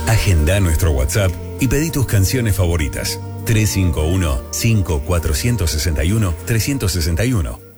Agenda nuestro WhatsApp y pedí tus canciones favoritas. 351-5461-361.